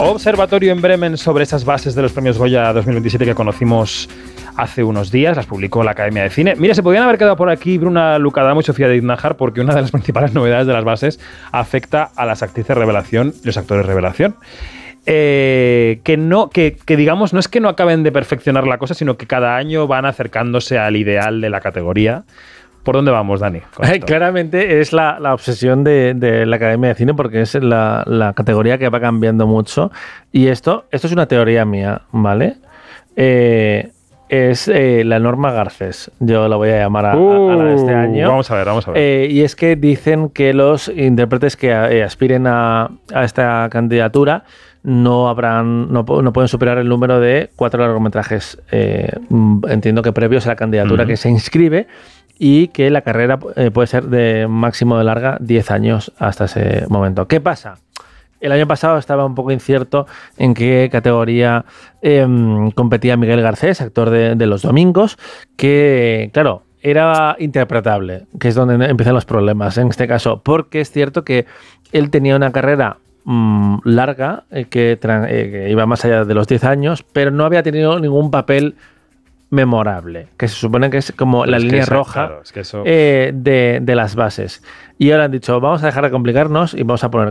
observatorio en Bremen sobre esas bases de los premios Goya 2027 que conocimos hace unos días, las publicó la Academia de Cine. Mira, se podían haber quedado por aquí Bruna Lucadamo y Sofía de Idnájar, porque una de las principales novedades de las bases afecta a las actrices revelación y los actores revelación. Que digamos, no es que no acaben de perfeccionar la cosa, sino que cada año van acercándose al ideal de la categoría. ¿Por dónde vamos, Dani? Claramente es la obsesión de la Academia de Cine, porque es la categoría que va cambiando mucho. Y esto es una teoría mía, ¿vale? Es la norma Garcés, yo la voy a llamar a la de este año. Vamos a ver. Y es que dicen que los intérpretes que aspiren a esta candidatura no pueden superar el número de 4 largometrajes, entiendo que previos a la candidatura que se inscribe, y que la carrera puede ser de máximo de larga 10 años hasta ese momento. ¿Qué pasa? El año pasado estaba un poco incierto en qué categoría competía Miguel Garcés, actor de Los Domingos, que, claro, era interpretable, que es donde empiezan los problemas en este caso, porque es cierto que él tenía una carrera larga, que iba más allá de los 10 años, pero no había tenido ningún papel memorable, que se supone que es como la línea roja de las bases. Y ahora han dicho, vamos a dejar de complicarnos y vamos a poner